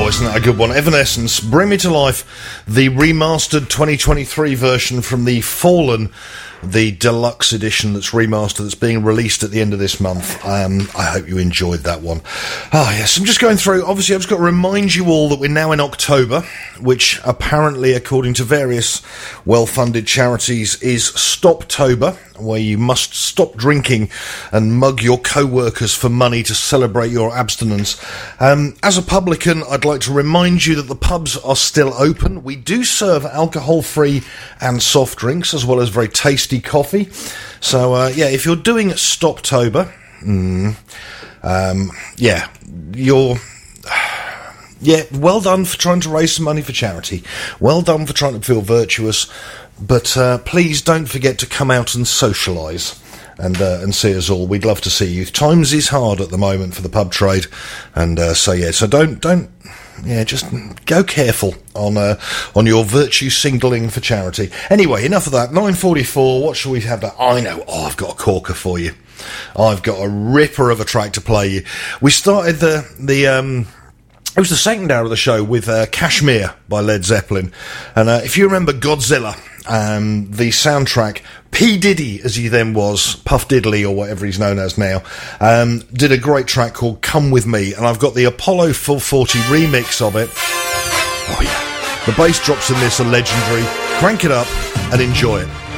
isn't that a good one? Evanescence, Bring Me to Life, the remastered 2023 version from the Fallen, the deluxe edition that's remastered, that's being released at the end of this month. I hope you enjoyed that one. Yes, I'm just going through. Obviously, I've just got to remind you all that we're now in October, which apparently, according to various well-funded charities, is Stoptober, where you must stop drinking and mug your co-workers for money to celebrate your abstinence. As a publican, I'd like to remind you that the pubs are still open. We do serve alcohol-free and soft drinks, as well as very tasty coffee. So, if you're doing Stoptober, well done for trying to raise some money for charity. Well done for trying to feel virtuous. But please don't forget to come out and socialise and see us all. We'd love to see you. Times is hard at the moment for the pub trade, and so don't. Yeah, just go careful on your virtue signaling for charity. Anyway, enough of that. 9:44. What shall we have? I know. I've got a corker for you. I've got a ripper of a track to play you. We started it was the second hour of the show with Kashmir by Led Zeppelin. And if you remember Godzilla, the soundtrack, P. Diddy, as he then was, Puff Diddley or whatever he's known as now, did a great track called Come With Me. And I've got the Apollo 440 remix of it. Oh, yeah. The bass drops in this are legendary. Crank it up and enjoy it.